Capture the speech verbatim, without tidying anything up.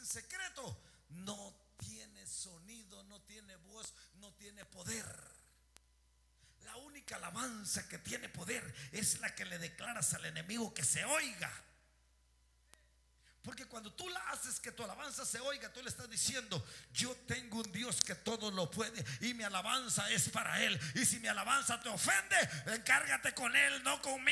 secreto no tiene sonido, no tiene voz, no tiene poder. La única alabanza que tiene poder es la que le declaras al enemigo que se oiga. Porque cuando tú la haces que tu alabanza se oiga, tú le estás diciendo: yo tengo un Dios que todo lo puede y mi alabanza es para Él. Y si mi alabanza te ofende, encárgate con Él, no conmigo.